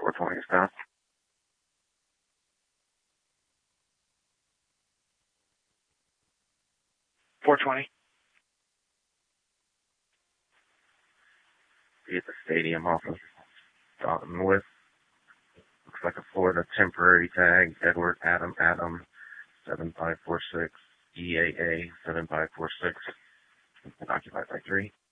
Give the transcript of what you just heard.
420 is passed. 420. Be at the stadium off of Dalton with, looks like a Florida temporary tag, Edward Adam 7546, EAA 7546, occupied by 3.